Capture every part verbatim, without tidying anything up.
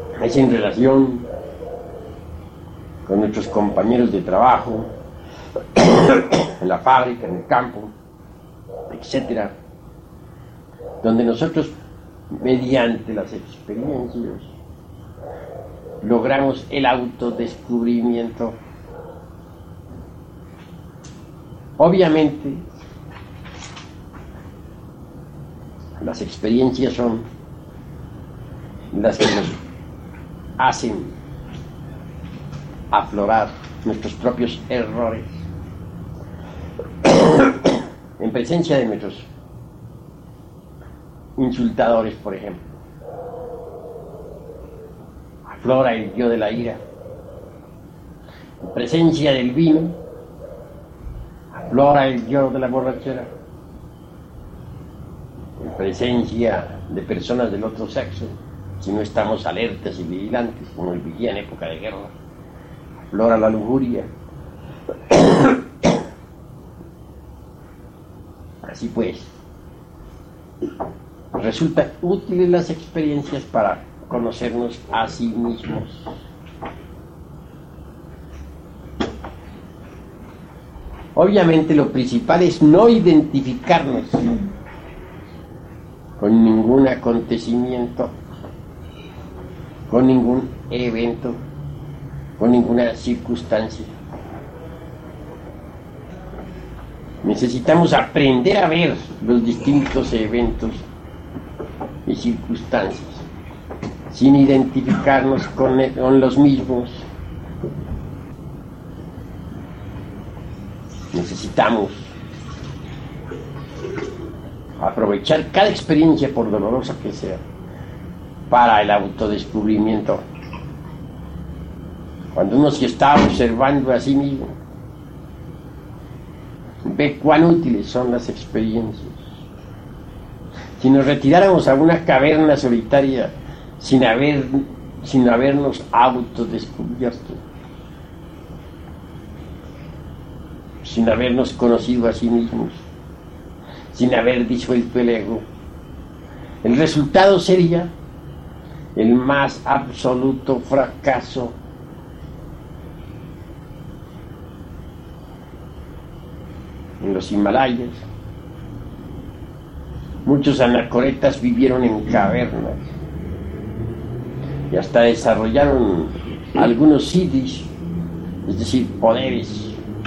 es en relación con nuestros compañeros de trabajo, en la fábrica, en el campo, etcétera, donde nosotros, mediante las experiencias, logramos el autodescubrimiento. Obviamente, las experiencias son las que nos hacen aflorar nuestros propios errores en presencia de nuestros insultadores, por ejemplo. Aflora el yo de la ira. En presencia del vino, aflora el yo de la borrachera. En presencia de personas del otro sexo, si no estamos alertas y vigilantes, como el vigía en época de guerra, aflora la lujuria. Así pues, resulta útiles las experiencias para conocernos a sí mismos. Obviamente lo principal es no identificarnos con ningún acontecimiento, con ningún evento, con ninguna circunstancia. Necesitamos aprender a ver los distintos eventos y circunstancias sin identificarnos con, con los mismos. Necesitamos aprovechar cada experiencia, por dolorosa que sea, para el autodescubrimiento. Cuando uno se está observando a sí mismo, ve cuán útiles son las experiencias. Si nos retiráramos a una caverna solitaria sin haber, sin habernos autodescubierto, sin habernos conocido a sí mismos, sin haber disuelto el ego, el resultado sería el más absoluto fracaso. En los Himalayas, muchos anacoretas vivieron en cavernas y hasta desarrollaron algunos siddhis, es decir, poderes.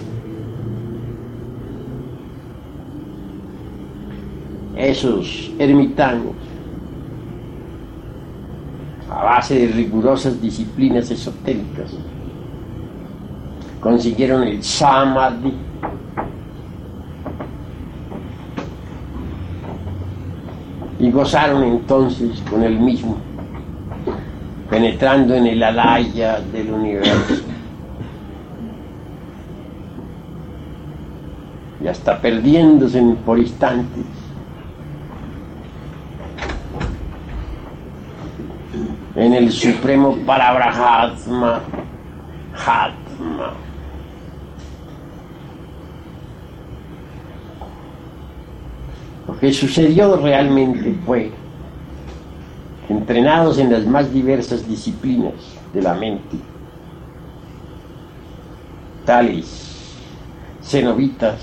Esos ermitaños, a base de rigurosas disciplinas esotéricas, consiguieron el samadhi. Y gozaron entonces con el mismo, penetrando en el alaya del universo. Y hasta perdiéndose por instantes en el supremo Parabrahatma, Hatma. Lo que sucedió realmente fue que, entrenados en las más diversas disciplinas de la mente, tales cenobitas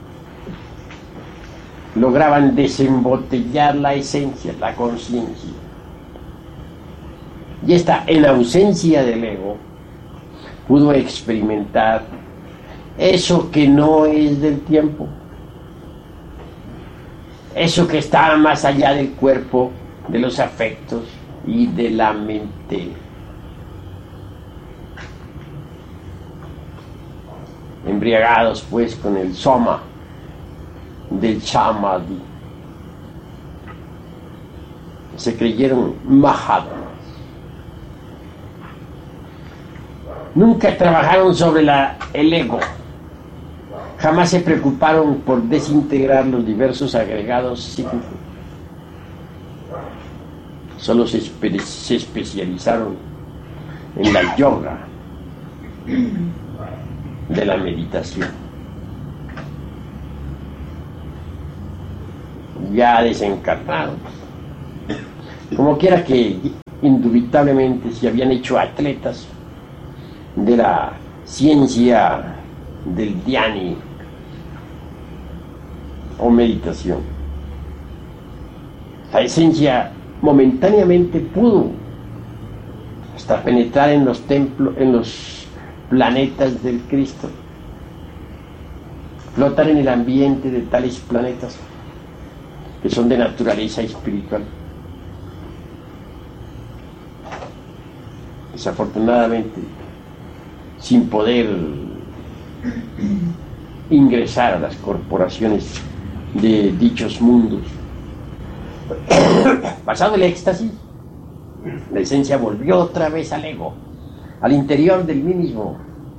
lograban desembotellar la esencia, la conciencia. Y esta, en ausencia del ego, pudo experimentar eso que no es del tiempo, eso que está más allá del cuerpo, de los afectos y de la mente. Embriagados pues con el soma del samadhi, se creyeron mahatmas. Nunca trabajaron sobre la, el ego. Jamás se preocuparon por desintegrar los diversos agregados psíquicos. Solo se, espe se especializaron en la yoga de la meditación. Ya desencarnados, como quiera que indubitablemente se habían hecho atletas de la ciencia del dhyani o meditación. La esencia momentáneamente pudo hasta penetrar en los templos, en los planetas del Cristo, flotar en el ambiente de tales planetas que son de naturaleza espiritual. Desafortunadamente, sin poder ingresar a las corporaciones de dichos mundos. Pasado el éxtasis, la esencia volvió otra vez al ego, al interior del mí mismo.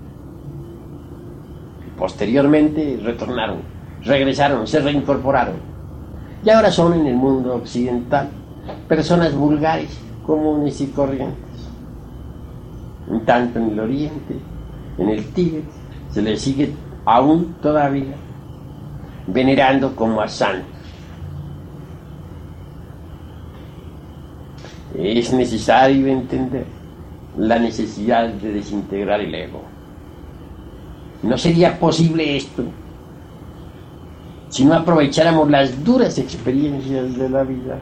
Posteriormente retornaron, regresaron, se reincorporaron. Y ahora son en el mundo occidental personas vulgares, comunes y corrientes. En tanto en el oriente, en el Tíbet, se les sigue aún todavía venerando como a santos. Es necesario entender la necesidad de desintegrar el ego. No sería posible esto si no aprovecháramos las duras experiencias de la vida.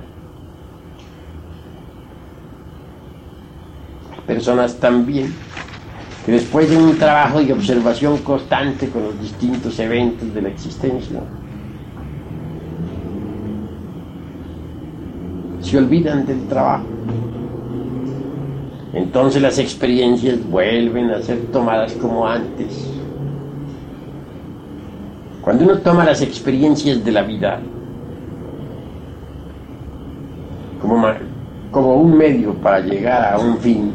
Hay personas también que después de un trabajo de observación constante con los distintos eventos de la existencia, se olvidan del trabajo. Entonces las experiencias vuelven a ser tomadas como antes. Cuando uno toma las experiencias de la vida como, como un medio para llegar a un fin,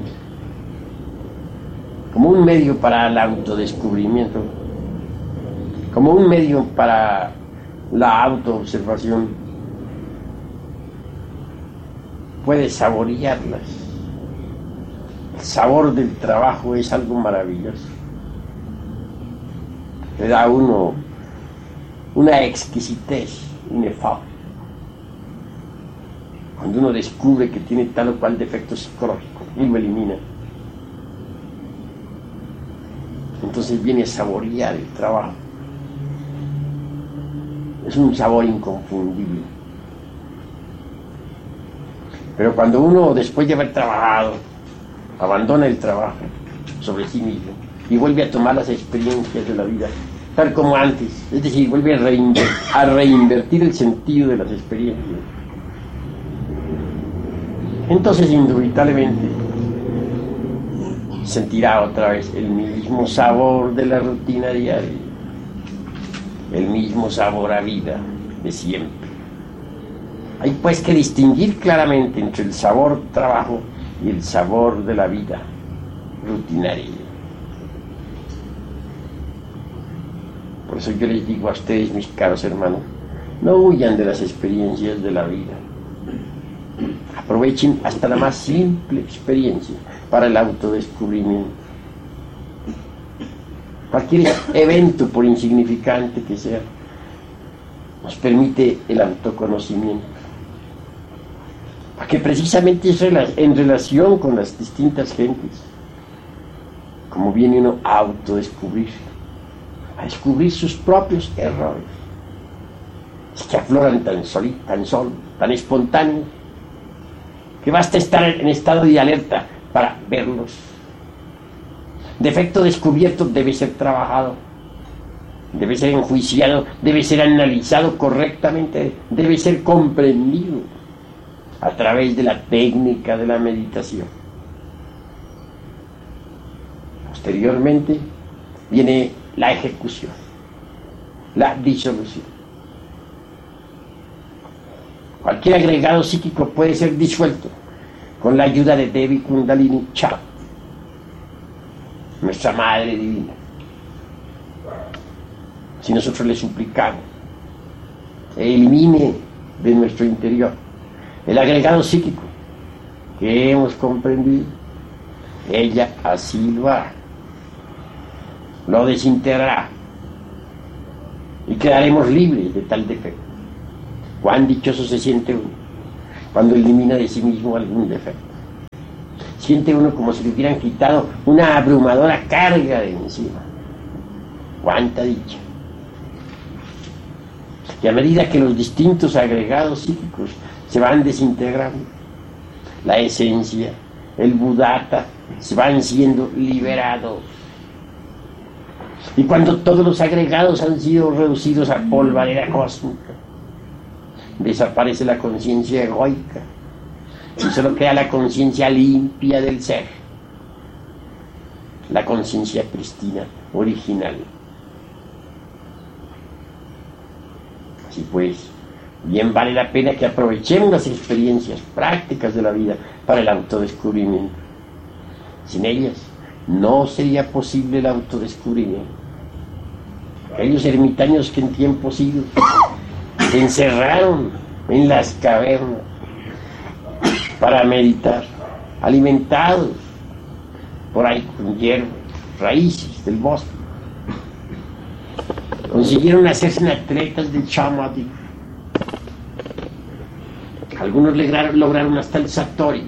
como un medio para el autodescubrimiento, como un medio para la autoobservación, puede saborearlas. El sabor del trabajo es algo maravilloso. Le da a uno una exquisitez inefable. Cuando uno descubre que tiene tal o cual defecto psicológico y lo elimina, entonces viene a saborear el trabajo. Es un sabor inconfundible. Pero cuando uno, después de haber trabajado, abandona el trabajo sobre sí mismo y vuelve a tomar las experiencias de la vida tal como antes, es decir, vuelve a, reinver- a reinvertir el sentido de las experiencias, entonces indubitablemente sentirá otra vez el mismo sabor de la rutina diaria, el mismo sabor a vida de siempre. Hay pues que distinguir claramente entre el sabor trabajo y el sabor de la vida rutinaria. Por eso yo les digo a ustedes, mis caros hermanos, no huyan de las experiencias de la vida. Aprovechen hasta la más simple experiencia para el autodescubrimiento. Cualquier evento, por insignificante que sea, nos permite el autoconocimiento. Porque precisamente es en relación con las distintas gentes como viene uno a autodescubrirse, a descubrir sus propios errores. Es que afloran tan solo, tan solo, tan espontáneos, que basta estar en estado de alerta para verlos. Defecto descubierto debe ser trabajado, debe ser enjuiciado, debe ser analizado correctamente, debe ser comprendido a través de la técnica de la meditación. Posteriormente viene la ejecución, la disolución. Cualquier agregado psíquico puede ser disuelto con la ayuda de Devi Kundalini Chakra, nuestra Madre Divina. Si nosotros le suplicamos que elimine de nuestro interior el agregado psíquico que hemos comprendido, ella así lo hará, lo desintegrará y quedaremos libres de tal defecto. Cuán dichoso se siente uno cuando elimina de sí mismo algún defecto. Siente uno como si le hubieran quitado una abrumadora carga de encima. ¡Cuánta dicha! Y a medida que los distintos agregados psíquicos se van desintegrando, la esencia, el Buddhata, se van siendo liberados. Y cuando todos los agregados han sido reducidos a polvareda cósmica, desaparece la conciencia egoica y solo queda la conciencia limpia del ser, la conciencia prístina, original. Así pues, bien vale la pena que aprovechemos las experiencias prácticas de la vida para el autodescubrimiento. Sin ellas no sería posible el autodescubrimiento. Aquellos ermitaños que en tiempos idos se encerraron en las cavernas para meditar, alimentados por ahí con hierbas, raíces del bosque, consiguieron hacerse atletas del Samadhi. Algunos lograron, lograron hasta el Satori.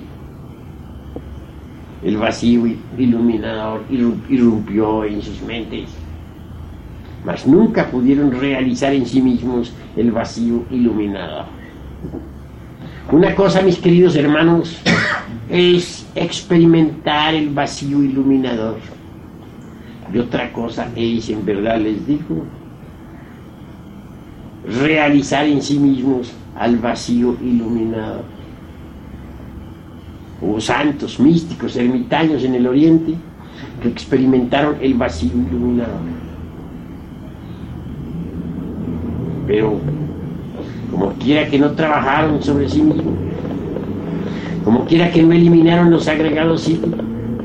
El vacío iluminador irrumpió en sus mentes, mas nunca pudieron realizar en sí mismos el vacío iluminador. Una cosa, mis queridos hermanos, es experimentar el vacío iluminador, y otra cosa es, en verdad les digo, realizar en sí mismos al vacío iluminador. Hubo santos, místicos, ermitaños en el Oriente que experimentaron el vacío iluminador. Pero, como quiera que no trabajaron sobre sí mismos, como quiera que no eliminaron los agregados psíquicos,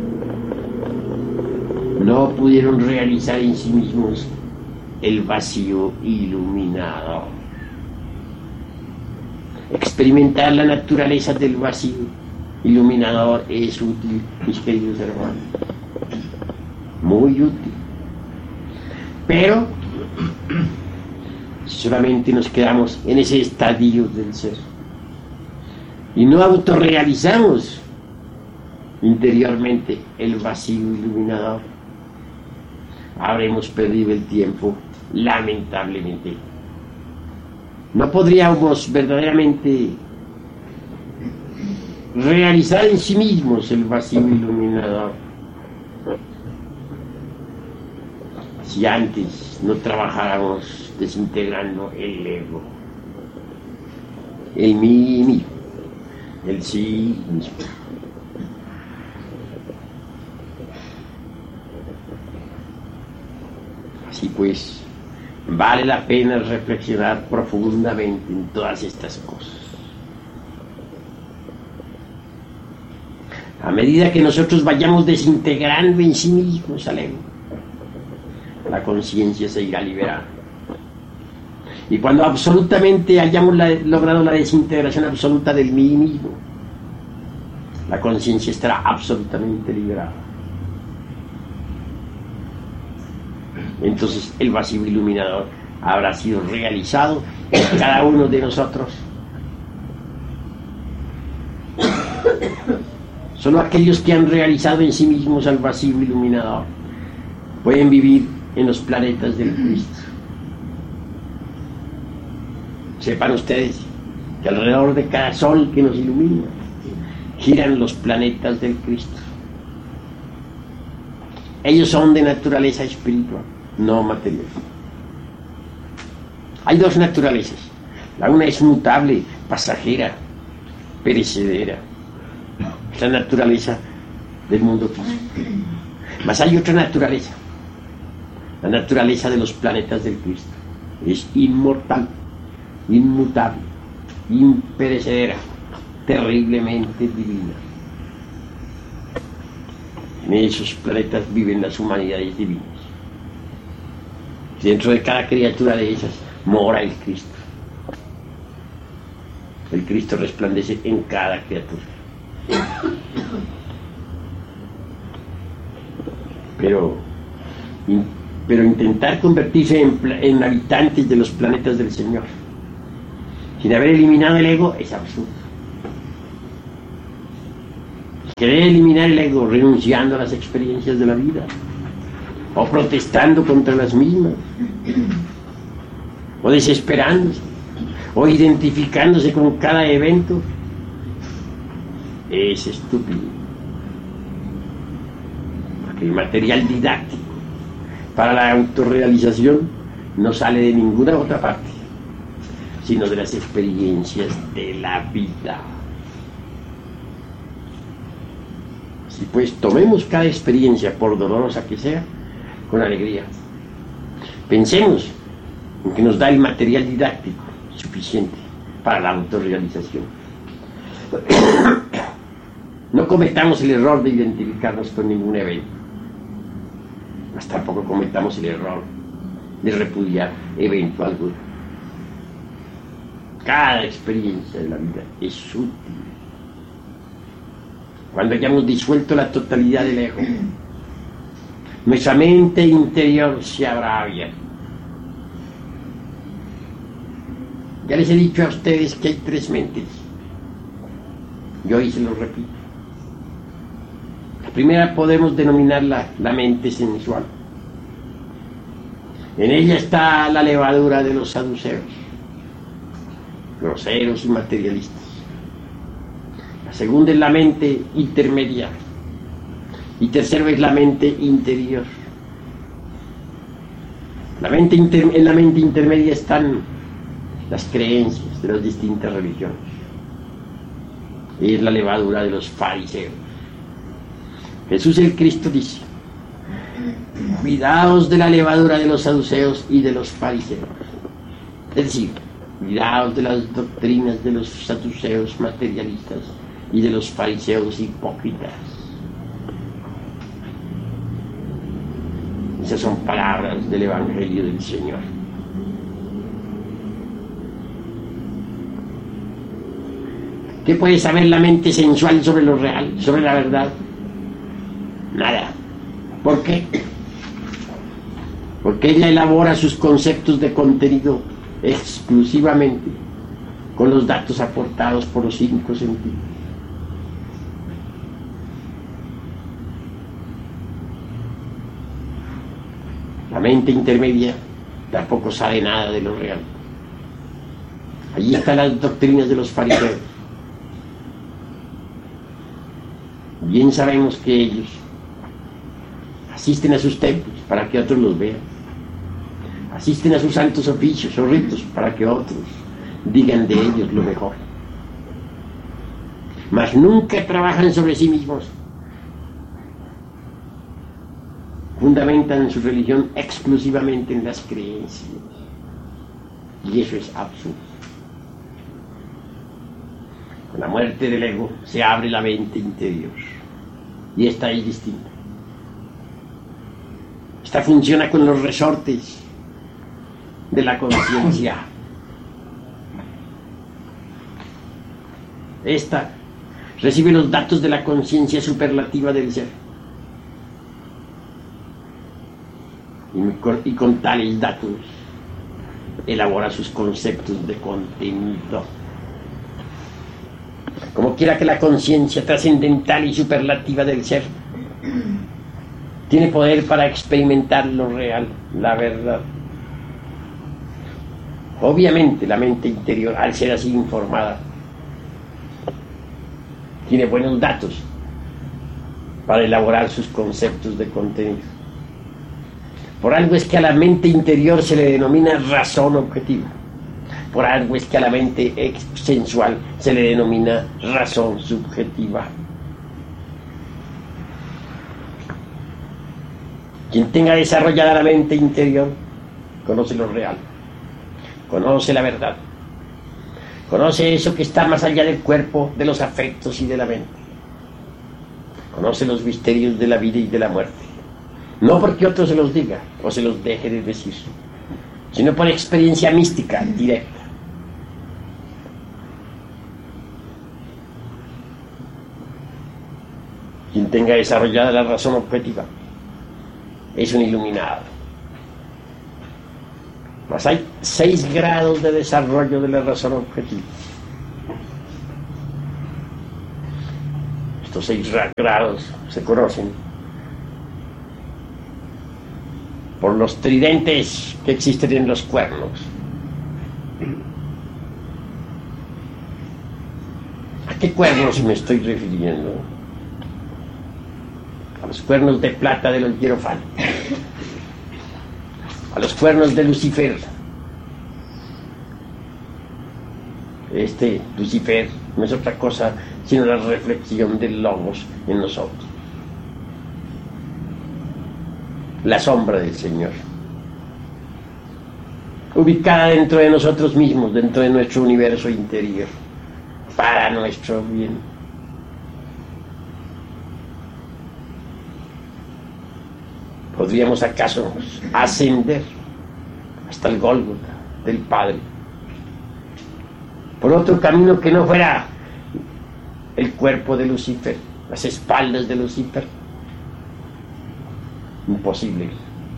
no pudieron realizar en sí mismos el vacío iluminador. Experimentar la naturaleza del vacío iluminador es útil, mis queridos hermanos, muy útil. Pero solamente nos quedamos en ese estadio del ser y no autorrealizamos interiormente el vacío iluminador, habremos perdido el tiempo, lamentablemente. No podríamos verdaderamente realizar en sí mismos el vacío iluminador si antes no trabajáramos desintegrando el ego, el mí mismo, el sí mismo. Así pues, vale la pena reflexionar profundamente en todas estas cosas. A medida que nosotros vayamos desintegrando en sí mismos al ego, la conciencia se irá liberando. Y cuando absolutamente hayamos la, logrado la desintegración absoluta del mí mismo, la conciencia estará absolutamente liberada. Entonces el vacío iluminador habrá sido realizado en cada uno de nosotros. Solo aquellos que han realizado en sí mismos el vacío iluminador pueden vivir en los planetas del Cristo. Sepan ustedes que alrededor de cada sol que nos ilumina giran los planetas del Cristo. Ellos son de naturaleza espiritual, no material. Hay dos naturalezas. La una es mutable, pasajera, perecedera. Es la naturaleza del mundo físico. Mas hay otra naturaleza, la naturaleza de los planetas del Cristo. Es inmortal, inmutable, imperecedera, terriblemente divina. En esos planetas viven las humanidades divinas. Dentro de cada criatura de esas mora el Cristo. El Cristo resplandece en cada criatura. Pero, in, pero intentar convertirse en, en habitantes de los planetas del Señor sin haber eliminado el ego es absurdo. querer eliminar el ego renunciando a las experiencias de la vida, o protestando contra las mismas, o desesperándose, o identificándose con cada evento, es estúpido. Porque el material didáctico para la autorrealización no sale de ninguna otra parte, sino de las experiencias de la vida. Si pues tomemos cada experiencia, por dolorosa que sea, con alegría. Pensemos en que nos da el material didáctico suficiente para la autorrealización. No cometamos el error de identificarnos con ningún evento. Mas tampoco cometamos el error de repudiar evento alguno. Cada experiencia de la vida es útil. Cuando hayamos disuelto la totalidad del ego, nuestra mente interior se habrá abierto. Ya les he dicho a ustedes que hay tres mentes. Yo hoy se los repito. La primera podemos denominarla la mente sensual. En ella está la levadura de los saduceos, groseros y materialistas. La segunda es la mente intermedia. Y tercero es la mente interior. La mente inter- en la mente intermedia están las creencias de las distintas religiones. Es la levadura de los fariseos. Jesús el Cristo dice: cuidaos de la levadura de los saduceos y de los fariseos. Es decir, cuidaos de las doctrinas de los saduceos materialistas y de los fariseos hipócritas. Esas son palabras del Evangelio del Señor. ¿Qué puede saber la mente sensual sobre lo real, sobre la verdad? Nada. ¿Por qué? Porque ella elabora sus conceptos de contenido exclusivamente con los datos aportados por los cinco sentidos. La mente intermedia tampoco sabe nada de lo real. Allí están las doctrinas de los fariseos. Bien sabemos que ellos asisten a sus templos para que otros los vean. Asisten a sus santos oficios o ritos para que otros digan de ellos lo mejor. Mas nunca trabajan sobre sí mismos. Fundamentan su religión exclusivamente en las creencias. Y eso es absurdo. Con la muerte del ego se abre la mente interior. Y esta es distinta. Esta funciona con los resortes de la conciencia. Esta recibe los datos de la conciencia superlativa del ser. Y con, y con tales datos elabora sus conceptos de contenido. Como quiera que la conciencia trascendental y superlativa del ser tiene poder para experimentar lo real, la verdad. Obviamente la mente interior, al ser así informada, tiene buenos datos para elaborar sus conceptos de contenido. Por algo es que a la mente interior se le denomina razón objetiva. Por algo es que a la mente sensual se le denomina razón subjetiva. Quien tenga desarrollada la mente interior conoce lo real, conoce la verdad, conoce eso que está más allá del cuerpo, de los afectos y de la mente. Conoce los misterios de la vida y de la muerte. No porque otro se los diga o se los deje de decir, sino por experiencia mística directa. Quien tenga desarrollada la razón objetiva es un iluminado. Mas hay seis grados de desarrollo de la razón objetiva. Estos seis grados se conocen por los tridentes que existen en los cuernos. ¿A qué cuernos me estoy refiriendo? A los cuernos de plata de los hierofantes, a los cuernos de Lucifer. Este Lucifer no es otra cosa sino la reflexión del Logos en nosotros, la sombra del Señor, ubicada dentro de nosotros mismos, dentro de nuestro universo interior, para nuestro bien. ¿Podríamos acaso ascender hasta el Gólgota del Padre por otro camino que no fuera el cuerpo de Lucifer, las espaldas de Lucifer? Imposible.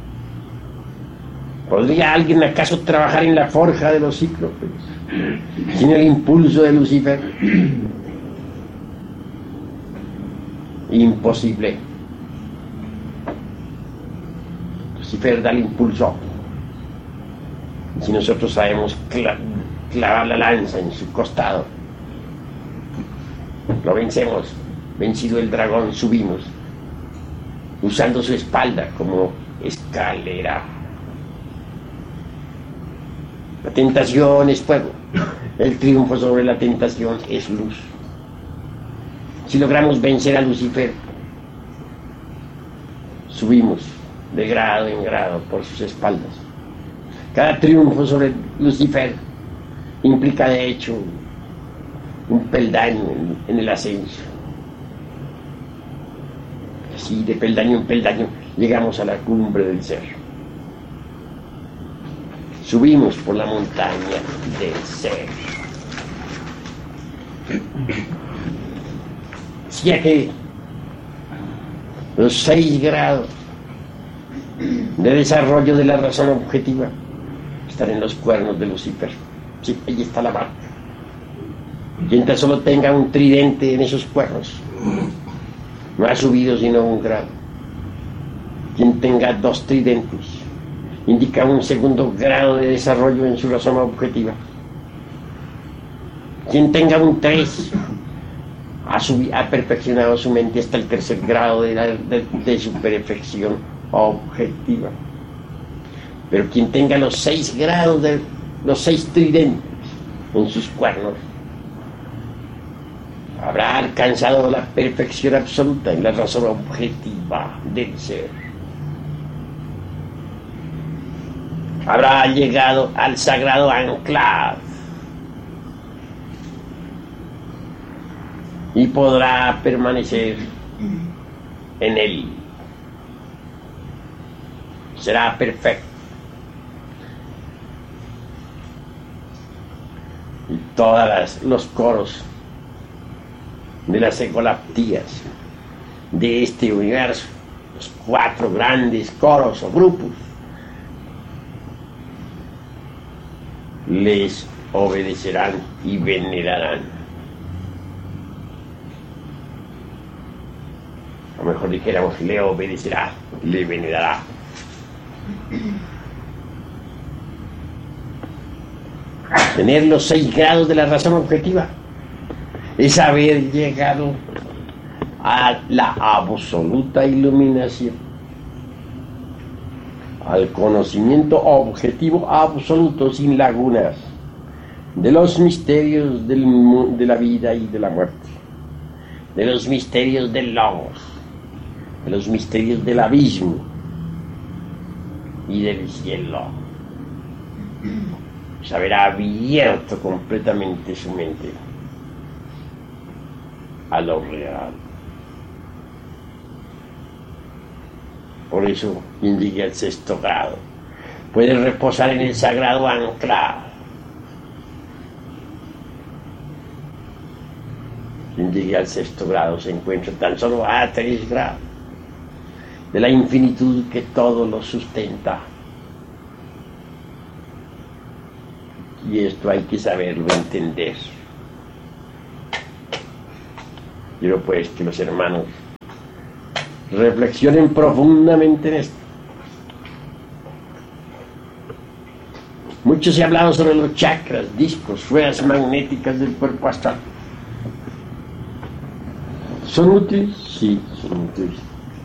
¿Podría alguien acaso trabajar en la forja de los cíclopes sin el impulso de Lucifer? Imposible. Lucifer da el impulso. Y si nosotros sabemos cla clavar la lanza en su costado, lo vencemos. Vencido el dragón, subimos, usando su espalda como escalera. La tentación es fuego. El triunfo sobre la tentación es luz. Si logramos vencer a Lucifer, subimos de grado en grado por sus espaldas. Cada triunfo sobre Lucifer implica de hecho un peldaño en, en el ascenso. Así de peldaño en peldaño llegamos a la cumbre del cerro. Subimos por la montaña del ser. Si es que los seis grados de desarrollo de la razón objetiva están en los cuernos de Lucifer. Sí, ahí está la marca. Quien tan solo tenga un tridente en esos cuernos no ha subido sino un grado. Quien tenga dos tridentes indica un segundo grado de desarrollo en su razón objetiva. Quien tenga un tres ha, subido, ha perfeccionado su mente hasta el tercer grado de, la, de, de su perfección objetiva. Pero quien tenga los seis grados de los seis tridentes en sus cuernos habrá alcanzado la perfección absoluta en la razón objetiva del ser. Habrá llegado al sagrado anclaje y podrá permanecer en él. Será perfecto. Y todos los coros de las ecolaptías de este universo, los cuatro grandes coros o grupos, les obedecerán y venerarán. A lo mejor dijéramos, le obedecerá, le venerará. Tener los seis grados de la razón objetiva es haber llegado a la absoluta iluminación, al conocimiento objetivo absoluto sin lagunas de los misterios del, de la vida y de la muerte, de los misterios del logos, de los misterios del abismo y del cielo. Se habrá abierto completamente su mente a lo real. Por eso, quien llegue al sexto grado puede reposar en el sagrado anclaje. Quien llegue al sexto grado se encuentra tan solo a tres grados de la infinitud que todo lo sustenta. Y esto hay que saberlo entender. Quiero pues que los hermanos reflexionen profundamente en esto. Mucho se ha hablado sobre los chakras, discos, ruedas magnéticas del cuerpo astral. ¿Son útiles? Sí, son útiles.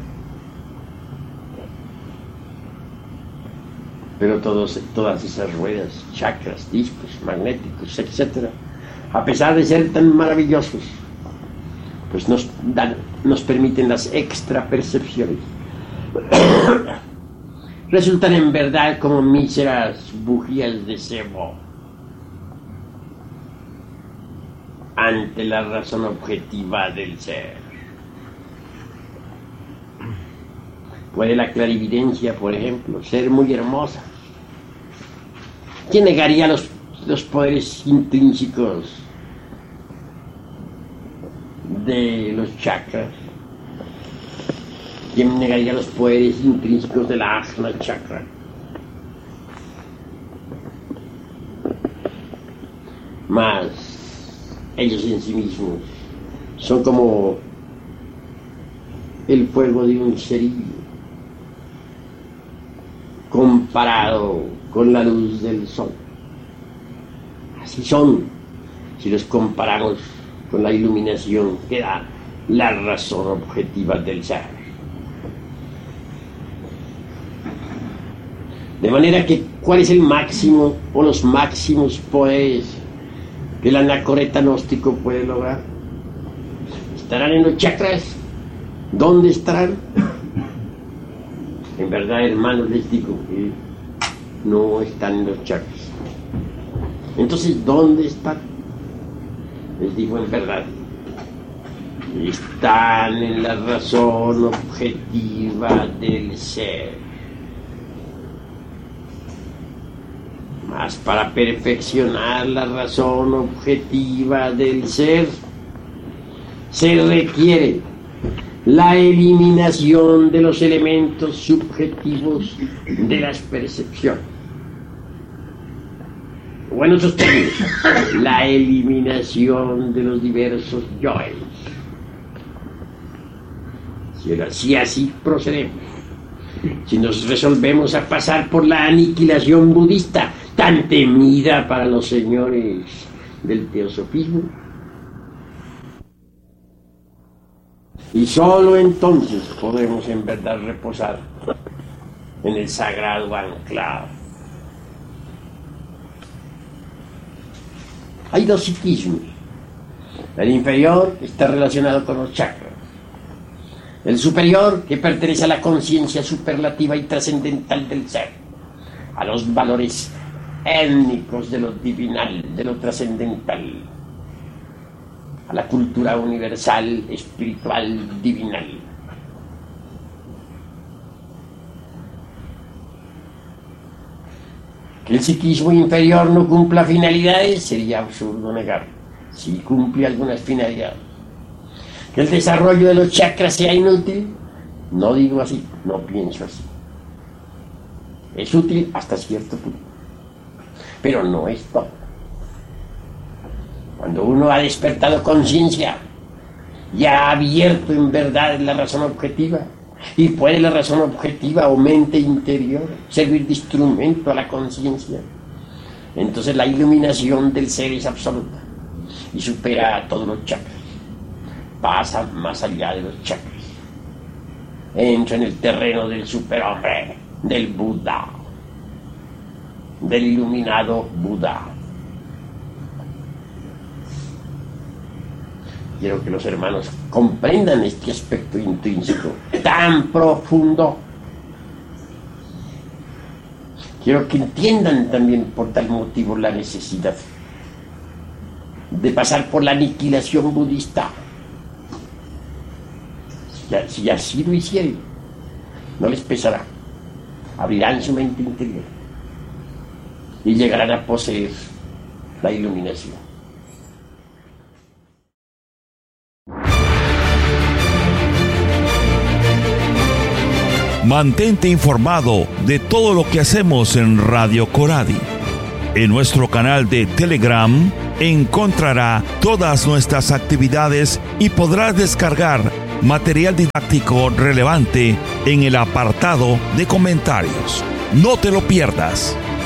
Pero todos, todas esas ruedas, chakras, discos, magnéticos, etcétera, a pesar de ser tan maravillosos, pues nos dan, nos permiten las extrapercepciones. Resultan en verdad como míseras bujías de cebo ante la razón objetiva del ser. Puede la clarividencia, por ejemplo, ser muy hermosa. ¿Quién negaría los, los poderes intrínsecos de los chakras? ¿Quién negaría los poderes intrínsecos de la Ajna Chakra? Mas ellos en sí mismos son como el fuego de un cerillo comparado con la luz del sol. Así son, si los comparamos con la iluminación que da la razón objetiva del ser. De manera que, ¿cuál es el máximo o los máximos poderes que el anacoreta gnóstico puede lograr? ¿Estarán en los chakras? ¿Dónde estarán? En verdad, hermanos, les digo que no están en los chakras. Entonces, ¿dónde están? Les digo en verdad, están en la razón objetiva del ser. Mas para perfeccionar la razón objetiva del ser, se requiere la eliminación de los elementos subjetivos de las percepciones. O en otros términos, la eliminación de los diversos yoes. Si así procedemos, si nos resolvemos a pasar por la aniquilación budista, tan temida para los señores del teosofismo, y sólo entonces podremos en verdad reposar en el sagrado anclado. Hay dos psiquismos. El inferior está relacionado con los chakras. El superior, que pertenece a la conciencia superlativa y trascendental del ser, a los valores étnicos de lo divinal, de lo trascendental, a la cultura universal, espiritual, divinal. Que el psiquismo inferior no cumpla finalidades sería absurdo negar. Sí cumple algunas finalidades. Que el desarrollo de los chakras sea inútil, no digo así, no pienso así. Es útil hasta cierto punto, pero no es todo. Cuando uno ha despertado conciencia y ha abierto en verdad la razón objetiva, y puede la razón objetiva o mente interior servir de instrumento a la conciencia, entonces la iluminación del ser es absoluta y supera a todos los chakras, pasa más allá de los chakras, entra en el terreno del superhombre, del Buda, del iluminado Buda. Quiero que los hermanos comprendan este aspecto intrínseco tan profundo. Quiero que entiendan también por tal motivo la necesidad de pasar por la aniquilación budista. Si así lo hicieren, no les pesará. Abrirán su mente interior y llegarán a poseer la iluminación. Mantente informado de todo lo que hacemos en Radio Coradi. En nuestro canal de Telegram encontrará todas nuestras actividades y podrás descargar material didáctico relevante en el apartado de comentarios. No te lo pierdas.